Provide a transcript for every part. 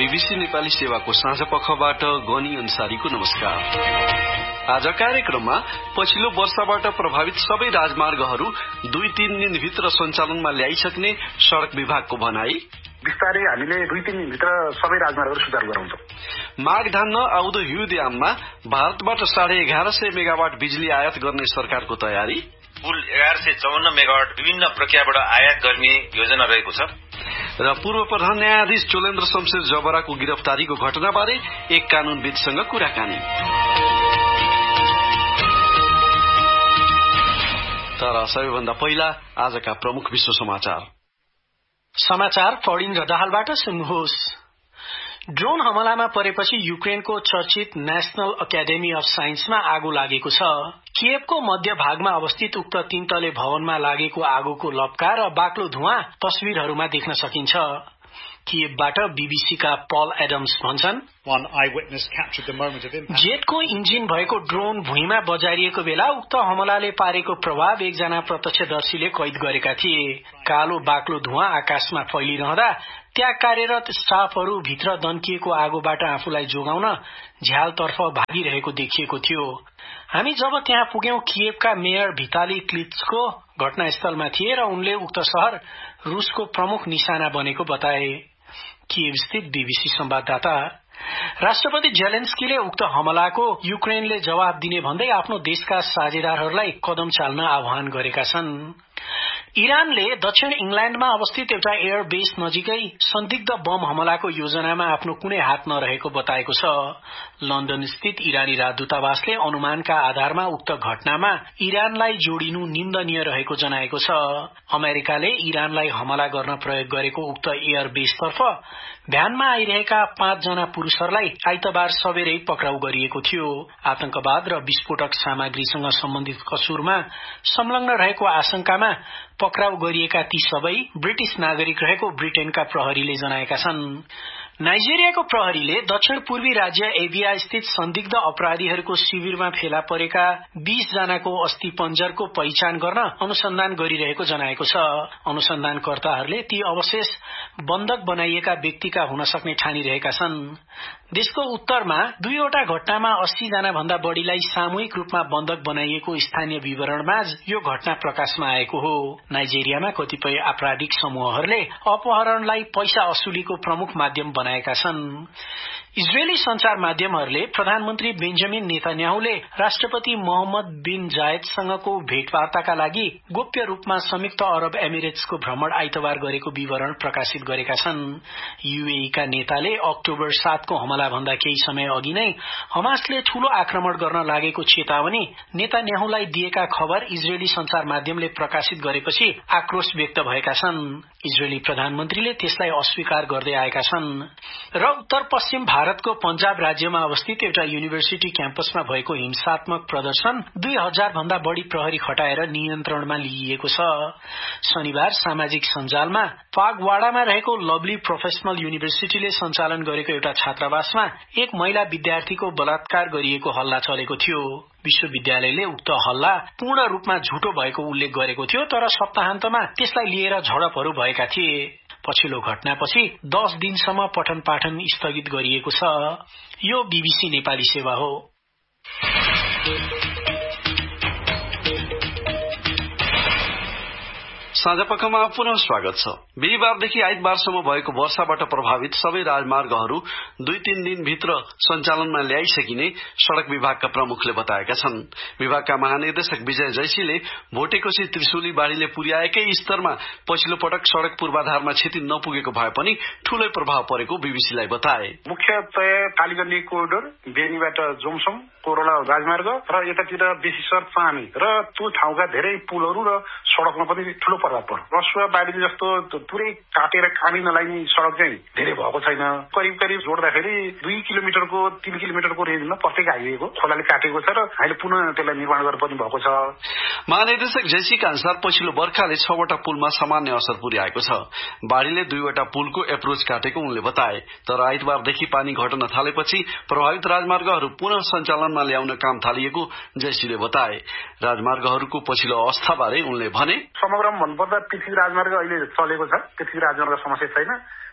BBC Nepali सेवाको साँझ पखबाट गनी अन्सारीको नमस्कार। आज कार्यक्रममा पछिल्लो वर्षबाट प्रभावित सबै राजमार्गहरू 2-3 दिनभित्र सञ्चालनमा ल्याइसक्ने सड़क विभागको भनाई। बिस्तारै हामीले 2-3 दिनभित्र सबै राजमार्गहरू सुचारू गराउँछौं। माघ धान्न आउँदो हिउँदयाममा भारतबाट 1150 मेगावाट बिजुली आयात गर्ने सरकारको तयारी। कुल 1154 मेगावाट विभिन्न प्रक्रियाबाट आयात गर्ने योजना रहेको छ। र पूर्व प्रधान न्यायाधीश चोलेन्द्र शमशेर जबराको गिरफ्तारीको घटनाबारे एक कानूनविदसँग कुराकानी। तर सबैभन्दा पहिला आजका प्रमुख विश्व समाचार पढिन रदाहालबाट सुन्नुहोस्। ड्रोन हमलामा परेपछि युक्रेनको चर्चित नेशनल एकाडेमी अफ साइन्समा आगो लागेको छ। किएभको मध्य भागमा अवस्थित उक्त 3 तले भवनमा लागेको आगोको लपका र बाक्लो धुवाँ तस्विरहरूमा देख्न सकिन्छ। किएभबाट बीबीसीका पल एडम्स भन्छन्, जेटको इन्जिन भएको ड्रोन भुइँमा बजारिएको बेला उक्त हमलाले पारेको प्रभाव एकजना प्रत्यक्षदर्शीले कैद गरेका थिए। कालो बाक्लो धुवाँ आकाशमा फैलिरहँदा त्यहाँ कार्यरत स्टाफहरू भित्र दन्किएको आगोबाट आफूलाई जोगाउन झ्यालतर्फ भागिरहेको देखिएको थियो। हामी जब त्यहाँ पुग्यौं, किएभका मेयर भिताली क्लिचको घटनास्थलमा थिए र उनले उक्त शहर रूसको प्रमुख निशाना बनेको बताए। किएभ स्थित बीबीसी संवाददाता। राष्ट्रपति जेलेन्स्कीले उक्त हमलाको युक्रेनले जवाब दिने भन्दै आफ्नो देशका साझेदारहरूलाई कदम चाल्न आह्वान गरेका छन्। इरानले दक्षिण इंग्ल्याण्डमा अवस्थित एउटा एयर बेस नजिकै संदिग्ध बम हमलाको योजनामा आफ्नो कुनै हात नरहेको बताएको छ। लन्डन स्थित इरानी राजदूतावासले अनुमानका आधारमा उक्त घटनामा इरानलाई जोडिनु निन्दनीय रहेको जनाएको छ। अमेरिकाले इरानलाई हमला गर्न प्रयोग गरेको उक्त एयर बेसतर्फ भ्यानमा आइरहेका 5 जना पुरुषहरूलाई आइतबार सबेरै पक्राउ गरिएको थियो। आतंकवाद र विस्फोटक सामग्रीसँग सम्बन्धित कसुरमा संलग्न रहेको आशंकामा पक्राउ गरिएका ती सबै ब्रिटिश नागरिक रहेको ब्रिटेनका प्रहरीले जनाएका छन्। नाइजेरियाको प्रहरीले दक्षिण पूर्वी राज्य एभिया स्थित संदिग्ध अपराधीहरूको शिविरमा फेला परेका 20 जनाको अस्थि पञ्जरको पहिचान गर्न अनुसन्धान गरिरहेको जनाएको छ। अनुसन्धानकर्ताहरूले ती अवशेष बन्धक बनाइएका व्यक्तिका हुन सक्ने ठानिरहेका छन्। देशको उत्तरमा 2वटा घटनामा 80 जना भन्दा बढ़ीलाई सामूहिक रूपमा बन्धक बनाइएको स्थानीय विवरणमाझ यो घटना प्रकाशमा आएको हो। नाइजेरियामा कतिपय आपराधिक समूहहरूले अपहरणलाई पैसा असुलीको प्रमुख माध्यम बनाएका छन्। इजरायली संचार माध्यमहरूले प्रधानमन्त्री बेन्जामिन नेतान्याहुले राष्ट्रपति मोहम्मद बिन जायदसँगको भेटवार्ताका लागि गोप्य रूपमा संयुक्त अरब एमिरेट्सको भ्रमण आइतबार गरेको विवरण प्रकाशित गरेका छन्। यूएईका नेताले अक्टोबर 7 को हमला भन्दा केही समय अघि नै हमासले ठूलो आक्रमण गर्न लागेको चेतावनी नेतान्याहुलाई दिएका खबर इजरायली संचार माध्यमले प्रकाशित गरेपछि आक्रोश व्यक्त भएका छन्। इजरायली प्रधानमन्त्रीले त्यसलाई अस्वीकार गर्दै आएका छन्। र उत्तर पश्चिम भारतको पंजाब राज्यमा अवस्थित एउटा युनिभर्सिटी क्याम्पसमा भएको हिंसात्मक प्रदर्शन 2000 भन्दा बढ़ी प्रहरी खटाएर नियन्त्रणमा लिइएको छ। शनिबार सामाजिक सञ्जालमा फागवाडामा रहेको लभली प्रोफेसनल युनिभर्सिटीले सञ्चालन गरेको एउटा छात्रावासमा एक महिला विद्यार्थीको बलात्कार गरिएको हल्ला चलेको थियो। विश्वविद्यालयले उक्त हल्ला पूर्ण रूपमा झुटो भएको उल्लेख गरेको थियो, तर सप्ताहान्तमा त्यसलाई लिएर झडपहरू भएका थिए। पछिल्लो घटनापछि 10 दिनसम्म पठन पाठन स्थगित गरिएको छ। यो बीबीसी नेपाली सेवा हो। साँझपखमा पुनः स्वागत छ। बिहीबारदेखि आइतबारसम्म भएको वर्षाबाट प्रभावित सबै राजमार्गहरू 2-3 दिनभित्र सञ्चालनमा ल्याइसकिने सड़क विभागका प्रमुखले बताएका छन्। विभागका महानिर्देशक विजय जैसीले भोटेकोशी त्रिशुली बाढ़ीले पुर्याएकै स्तरमा पछिल्लो पटक सड़क पूर्वाधारमा क्षति नपुगेको भए पनि ठूलै प्रभाव परेको बीबीसीलाई बताए। मुख्यतया कालीगण्डी कोरिडोर, बेनीबाट जोमसोम, कोरोला राजमार्ग र यतातिर बेसीसर चामी र त्यो ठाउँका धेरै पुलहरू र सड़कमा पनि ठूलो प्रभाव पर्यो। रसुवा बाढी जस्तो पुरै काटेर कामी नलाग्ने सड़क चाहिँ धेरै भएको छैन। करिब जोड्दाखेरि 2 किलोमिटरको 3 किलोमिटरको रेन्जमा प्रत्येक हाइवेको खोलाले काटेको छ र अहिले पुनः त्यसलाई निर्माण गर्न पनि भएको छ। महानिर्देशक जैसीका अनुसार पछिल्लो बर्खाले 6वटा पुलमा सामान्य असर पुर्याएको छ। बाढीले 2वटा पुलको एप्रोच काटेको उनले बताए। तर आइतबारदेखि पानी घटन थालेपछि प्रभावित राजमार्गहरू पुनः सञ्चालनमा ल्याउन काम थालिएको जैसीले बताए। राजमार्गहरूको पछिल्लो अवस्थाबारे उनले भने, समग्रमा भन्नुपर्दा पृथ्वी राजमार्ग अहिले चलेको छ। पृथ्वी राजमार्ग समस्या छैन।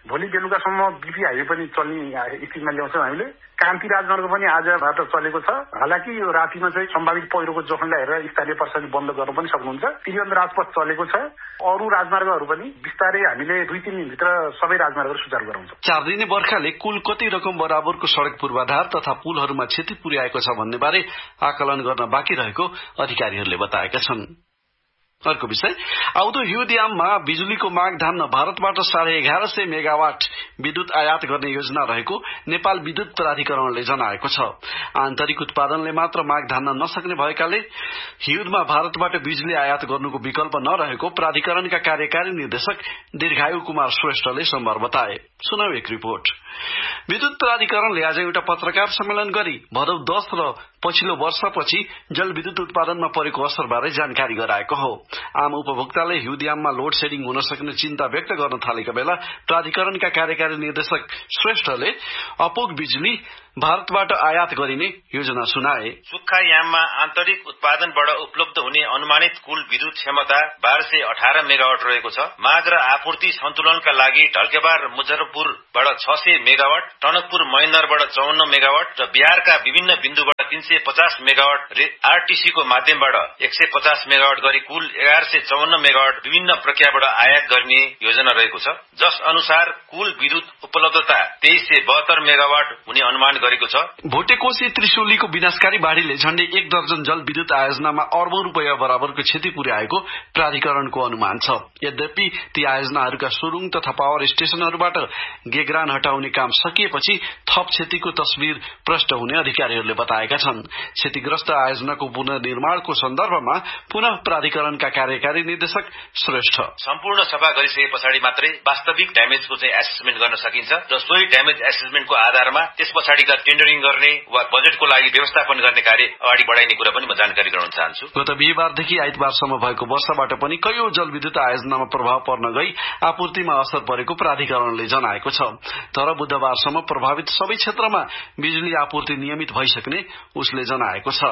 भोलि बेलुकासम्म बिपी हाइवे पनि चल्ने स्थितिमा ल्याउँछौँ हामीले। कान्ति राजमार्ग पनि आजबाट चलेको छ। हालाकि यो रातिमा चाहिँ सम्भावित पहिरोको जोखिमलाई हेरेर स्थानीय प्रशासनले बन्द गर्न पनि सक्नुहुन्छ। त्रिवेन्द्र राजपथ चलेको छ। अरू राजमार्गहरू पनि बिस्तारै हामीले 2-3 दिनभित्र सबै राजमार्गहरू सुचारू गराउँछौँ। 4 दिने बर्खाले कुल कति रकम बराबरको सड़क पूर्वाधार तथा पुलहरूमा क्षति पुर्याएको छ भन्ने बारे आकलन गर्न बाँकी रहेको अधिकारीहरूले बताएका छन्। अर्को विषय, आउँदो हिउँदयाममा बिजुलीको माग धान्न भारतबाट 1150 मेगावाट विद्युत आयात गर्ने योजना रहेको नेपाल विद्युत प्राधिकरणले जनाएको छ। आन्तरिक उत्पादनले मात्र माग धान्न नसक्ने भएकाले हिउँदमा भारतबाट बिजुली आयात गर्नुको विकल्प नरहेको प्राधिकरणका कार्यकारी निर्देशक दीर्घायु कुमार श्रेष्ठले सोमबार बताए। सुनौ एक रिपोर्ट। विद्युत प्राधिकरणले आज एउटा पत्रकार सम्मेलन गरी भदौ 10 र पछिल्लो वर्षपछि जलविद्युत उत्पादनमा परेको असरबारे जानकारी गराएको हो। आम उपभोक्ताले हिउँदयाममा लोड सेडिङ हुन सक्ने चिन्ता व्यक्त गर्न थालेका बेला प्राधिकरणका कार्यकारी निर्देशक श्रेष्ठले अपुग बिजुली भारतबाट आयात गरिने योजना सुनाए। सुक्खा याममा आन्तरिक उत्पादनबाट उपलब्ध हुने अनुमानित कुल विद्युत क्षमता 1218 मेगावाट रहेको छ। माग र आपूर्ति सन्तुलनका लागि ढल्केबार मुजफ्फरपुरबाट 600 मेगावाट, टनकपुर महेन्द्रबाट 54 मेगावाट र बिहारका विभिन्न बिन्दुबाट 350 मेगावाट, आरटीसी को माध्यमबाट 150 मेगावाट गरी कुल 1154 मेगावाट विभिन्न प्रक्रियाबाट आयात गर्ने योजना रहेको छ। जस अनुसार कुल विद्युत उपलब्धता 2372 मेगावाट हुने अनुमान गरेको छ। भोटेकोशी त्रिशुलीको विनाशकारी बाढ़ीले झण्डै 1 दर्जन जल विद्युत आयोजनामा अर्बौं रुपैयाँ बराबरको क्षति पुर्याएको प्राधिकरणको अनुमान छ। यद्यपि ती आयोजनाहरूका सुरुङ तथा पावर स्टेशनहरूबाट गेग्रान हटाउने काम सकिएपछि थप क्षतिको तस्बिर प्रष्ट हुने अधिकारीहरूले बताएका छन्। क्षतिग्रस्त आयोजनाको पुनर्निर्माणको सन्दर्भमा पुनः प्राधिकरणका कार्यकारी निर्देशक श्रेष्ठ सम्पूर्ण सफा गरिसके पछाडि मात्रै वास्तविक ड्यामेजको चाहिँ एसेसमेन्ट गर्न सकिन्छ र सोही ड्यामेज एसेसमेन्टको आधारमा त्यस पछाडिका टेन्डरिङ गर्ने वा बजेटको लागि व्यवस्थापन गर्ने कार्य अगाडि बढाइने कुरा पनि म जानकारी गराउन चाहन्छु। गत बिहीबारदेखि आइतबारसम्म भएको वर्षाबाट पनि कयौं जलविद्युत आयोजनामा प्रभाव पर्न गई आपूर्तिमा असर परेको प्राधिकरणले जनाएको छ। तर बुधबारसम्म प्रभावित सबै क्षेत्रमा बिजुली आपूर्ति नियमित भइसक्ने उसले जनाएको छ।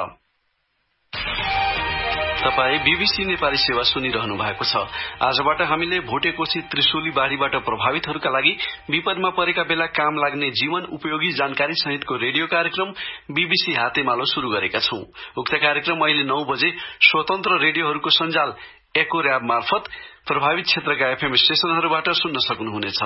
तपाई बीबीसी नेपाली सेवा सुनिरहनु भएको छ। आजबाट हामीले भोटेकोशी त्रिशुली बाढ़ीबाट प्रभावितहरूका लागि विपदमा परेका बेला काम लाग्ने जीवन उपयोगी जानकारी सहितको रेडियो कार्यक्रम बीबीसी हातेमालो शुरू गरेका छौं। उक्त कार्यक्रम अहिले 9 बजे स्वतन्त्र रेडियोहरूको सञ्जाल एको र्याब मार्फत प्रभावित क्षेत्रका एफएम स्टेशनहरूबाट सुन्न सक्नुहुनेछ।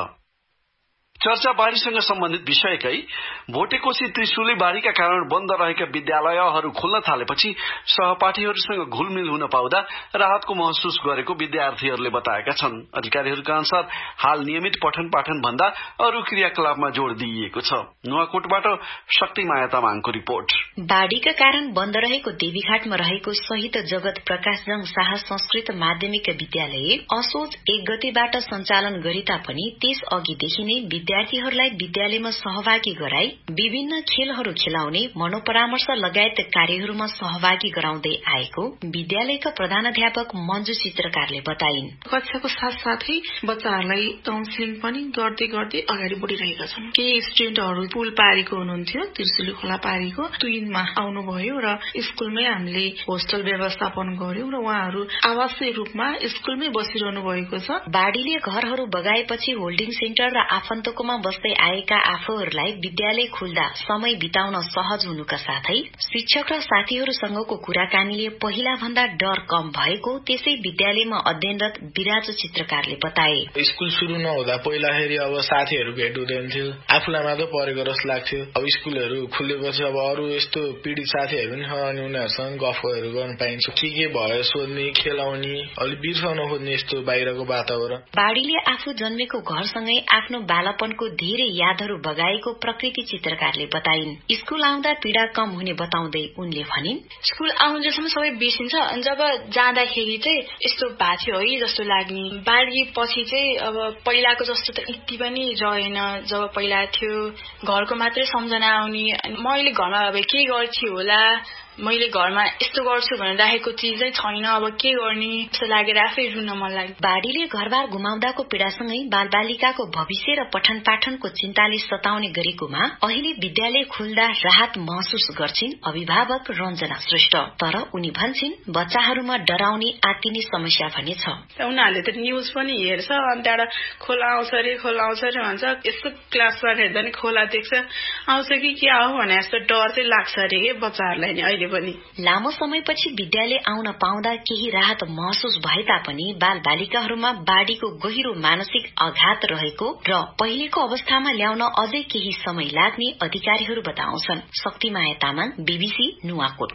चर्चा बाढ़ीसँग सम्बन्धित विषयकै भोटेकोशी त्रिशुली बाढ़ीका कारण बन्द रहेका विद्यालयहरू खोल्न थालेपछि सहपाठीहरूसँग घुलमिल हुन पाउँदा राहतको महसुस गरेको विद्यार्थीहरूले बताएका छन्। अधिकारीहरूका अनुसार हाल नियमित पठन पाठन भन्दा अरू क्रियाकलापमा जोड़ दिइएको छ। नुवाकोटबाट शक्तिमाया तामाङको रिपोर्ट। बाढ़ीका कारण बन्द रहेको देवीघाटमा रहेको शहीद जगत प्रकाशजङ शाह संस्कृत माध्यमिक विद्यालय असोज 1 गतेबाट सञ्चालन गरे तापनि त्यस अघिदेखि नै विद्यार्थीहरूलाई विद्यालयमा सहभागी गराई विभिन्न खेलहरू खेलाउने, मनोपरामर्श लगायत कार्यहरूमा सहभागी गराउँदै आएको विद्यालयका प्रधानाध्यापक मञ्जु चित्रकारले बताइन्। कक्षाको साथसाथै बच्चाहरूलाई काउन्सिलिङ पनि गर्दै गर्दै अगाडि बढिरहेका छन्। केही स्टुडेन्टहरू पुल पारीको हुनुहुन्थ्यो, त्रिशुली खोला पारीको ट्विनमा आउनुभयो र स्कुलमै हामीले होस्टल व्यवस्थापन गर्यौं र उहाँहरू आवासीय रूपमा स्कुलमै बसिरहनु भएको छ। बाढ़ीले घरहरू बगाएपछि होल्डिङ सेन्टर र आफन्तकोमा बस्दै आएका आफूहरूलाई विद्यालय खुल्दा समय बिताउन सहज हुनुका साथै शिक्षक र साथीहरूसँगको कुराकानीले पहिला भन्दा डर कम भएको त्यसै विद्यालयमा अध्ययनरत विराज चित्रकारले बताए। स्कुल सुरु नहुँदा पहिलाखेरि अब साथीहरू भेट हुँदैन्थ्यो, आफूलाई मात्र परेको जस्तो लाग्थ्यो। अब स्कुलहरू खुलेपछि अब अरू यस्तो पीडित साथीहरू पनि छ अनि उनीहरूसँग गफहरू गर्न पाइन्छ। के भयो सोध्ने, खेलाउने, अलिक बिर्सन खोज्ने यस्तो बाहिरको वातावरण। बाढ़ीले आफू जन्मेको घरसँगै आफ्नो बालापनको धेरै यादहरू बगाएको प्रकृति चित्रकारले बताइन्। स्कुल आउँदा पीड़ा कम हुने बताउँदै उनले भनिन्, स्कुल आउन्जेलसम्म सबै बिर्सिन्छ, जब जाँदाखेरि चाहिँ यस्तो भएको थियो है जस्तो लाग्ने। बाढ़ी पछि चाहिँ अब पहिलाको जस्तो त यति पनि रहेन। जब पहिला थियो घरको मात्रै सम्झना आउने, मैले घरमा अब के गर्छु होला मैले घरमा यस्तो गर्छु भनेर राखेको चिजै छैन, अब के गर्ने जस्तो लागेर आफै रुन मन लाग्यो। बाढीले घरबार गुमाउँदाको पीडासँगै बालबालिकाको भविष्य र पठन पाठनको चिन्ताले सताउने गरेकोमा अहिले विद्यालय खुल्दा राहत महसुस गर्छिन् अभिभावक रञ्जना श्रेष्ठ। तर उनी भन्छिन् बच्चाहरूमा डराउने आत्तिने समस्या भने छ। उनीहरूले त न्यूज पनि हेर्छ, अनि त्यहाँबाट खोला आउँछ रे भन्छ। यस्तो क्लासमा हेर्दा नि खोला देख्छ, आउँछ कि के आऊ भने जस्तो डर चाहिँ लाग्छ अरे के बच्चाहरूलाई नि अहिले पनि। लामो समयपछि विद्यालय आउन पाउँदा केही राहत महसुस भए तापनि बाल बालिकाहरूमा बाढीको गहिरो मानसिक आघात रहेको र पहिलेको अवस्थामा ल्याउन अझै केही समय लाग्ने अधिकारीहरू बताउँछन्। शक्तिमाया तामाङ, बीबीसी नुवाकोट।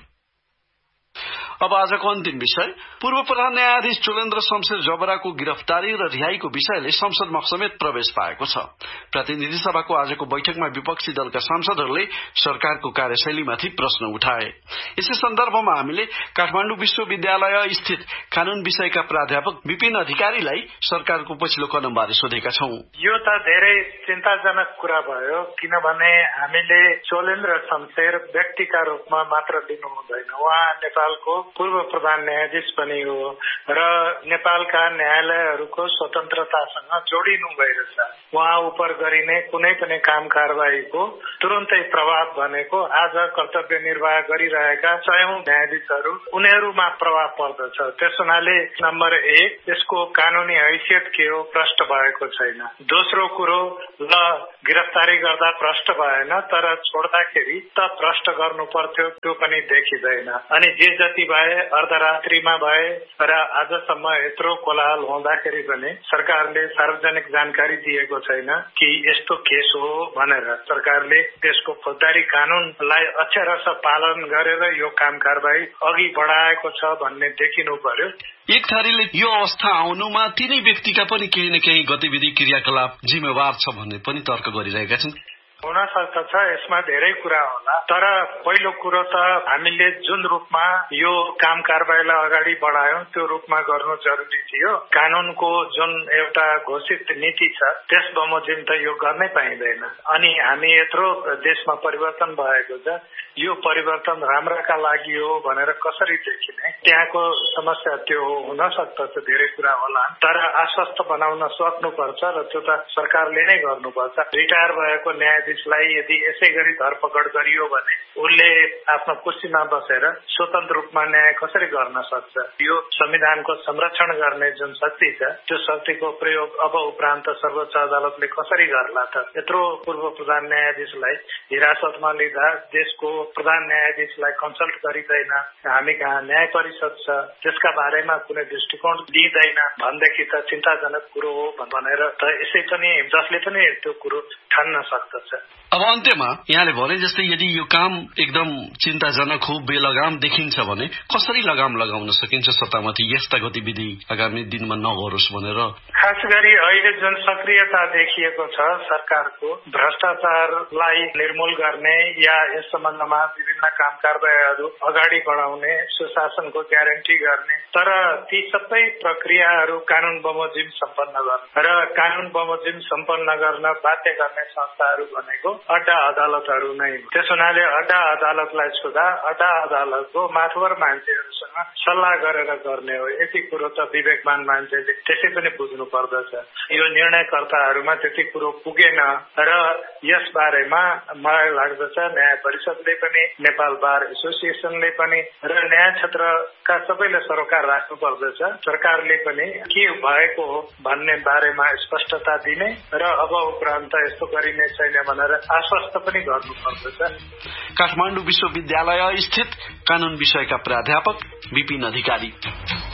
अब आजको अन्तिम विषय, पूर्व प्रधान न्यायाधीश चोलेन्द्र शमशेर जबराको गिरफ्तारी र रिहाईको विषयले संसदमा समेत प्रवेश पाएको छ। प्रतिनिधि सभाको आजको बैठकमा विपक्षी दलका सांसदहरूले सरकारको कार्यशैलीमाथि प्रश्न उठाए। यसै सन्दर्भमा हामीले काठमाडौँ विश्वविद्यालय स्थित कानून विषयका प्राध्यापक विपिन अधिकारीलाई सरकारको पछिल्लो कदमबारे सोधेका छौं। यो त धेरै चिन्ताजनक कुरा भयो, किनभने हामीले चोलेन्द्र शमशेर व्यक्तिका रूपमा मात्र लिनु हुँदैन। उहाँ नेपालको पूर्व प्रधान न्यायाधीश पनि हो र नेपालका न्यायालयहरूको स्वतन्त्रतासँग जोडिनु भइरहेछ। उहाँ उपर गरिने कुनै पनि काम कारबाहीको तुरन्तै प्रभाव भनेको आज कर्तव्य निर्वाह गरिरहेका सयौं न्यायाधीशहरू उनीहरूमा प्रभाव पर्दछ। त्यस हुनाले नम्बर 1 यसको कानूनी हैसियत के हो प्रष्ट भएको छैन। दोस्रो कुरो, ल गिरफ्तारी गर्दा प्रष्ट भएन तर छोड्दाखेरि त प्रष्ट गर्नु पर्थ्यो, त्यो पनि देखिँदैन। अनि जे जति भए अर्धरात्रिमा भए र आजसम्म यत्रो कोलाहल हुँदाखेरि पनि सरकारले सार्वजनिक जानकारी दिएको छैन कि यस्तो केस हो भनेर। सरकारले त्यसको फौजदारी कानूनलाई अक्षरश पालन गरेर यो काम कारबाही अघि बढाएको छ भन्ने देखिनु पर्यो। एक थरीले यो अवस्था आउनुमा तिनै व्यक्तिका पनि केही न केही गतिविधि क्रियाकलाप जिम्मेवार छ भन्ने पनि तर्क गरिरहेका छन्। हुन सक्दछ, यसमा धेरै कुरा होला। तर पहिलो कुरो त हामीले जुन रूपमा यो काम कारबाहीलाई अगाडि बढायौं त्यो रूपमा गर्नु जरुरी थियो। कानूनको जुन एउटा घोषित नीति छ त्यस बमोजिम त यो गर्नै पाइँदैन। अनि हामी यत्रो देशमा परिवर्तन भएको छ, यो परिवर्तन राम्राका लागि हो भनेर कसरी देखिने, त्यहाँको समस्या त्यो हो। हुन सक्दछ धेरै कुरा होला, तर आश्वस्त बनाउन सक्नुपर्छ र त्यो त सरकारले नै गर्नुपर्छ। रिटायर भएको न्यायाधीशलाई यदि यसै गरी धरपकड गरियो भने उसले आफ्नो कुर्सीमा बसेर स्वतन्त्र रूपमा न्याय कसरी गर्न सक्छ? यो संविधानको संरक्षण गर्ने जुन शक्ति छ त्यो शक्तिको प्रयोग अब उपरान्त सर्वोच्च अदालतले कसरी गर्ला त? यत्रो पूर्व प्रधान न्यायाधीशलाई हिरासतमा लिँदा देशको प्रधान न्यायाधीशलाई कन्सल्ट गरिँदैन, हामी कहाँ न्याय परिषद छ त्यसका बारेमा कुनै दृष्टिकोण दिइँदैन भनेदेखि त चिन्ताजनक कुरो हो भनेर त यसै पनि जसले पनि त्यो कुरो ठान्न सक्दछ। अब अन्त्यमा यहाँले भने जस्तै यदि यो काम एकदम चिन्ताजनक हो, बेलगाम देखिन्छ भने कसरी लगाम लगाउन सकिन्छ सत्तामाथि यस्ता गतिविधि आगामी दिनमा नगरोस् भनेर? खास गरी अहिले जुन सक्रियता देखिएको छ सरकारको भ्रष्टाचारलाई निर्मूल गर्ने या यस सम्बन्धमा विभिन्न काम कारबाहीहरू अगाडि बढाउने, सुशासनको ग्यारेन्टी गर्ने, तर ती सबै प्रक्रियाहरू कानून बमोजिम सम्पन्न गर्ने र कानून बमोजिम सम्पन्न गर्न बाध्य गर्ने संस्थाहरू भनेको अड्डा अदालतहरू नै। त्यस हुनाले अड्डा अदालतलाई छुँदा अड्डा अदालतको माथवर मान्छेहरूसँग सल्लाह गरेर गर्ने हो। यति कुरो त विवेकमान मान्छेले त्यसै पनि बुझ्नु पर्दछ। यो निर्णयकर्ताहरूमा त्यति कुरो पुगेन र यस बारेमा मलाई लाग्दछ न्याय परिषदले पनि, नेपाल बार एसोसिएसनले पनि र न्याय क्षेत्रका सबैले सरोकार राख्नु पर्दछ। सरकारले पनि के भएको हो भन्ने बारेमा स्पष्टता दिने र अब उपरान्त यस्तो गरिने छैन भनेर आश्वस्त पनि गर्नु पर्दछ। काठमाडौँ विश्वविद्यालय स्थित कानून विषयका प्राध्यापक विपिन अधिकारी।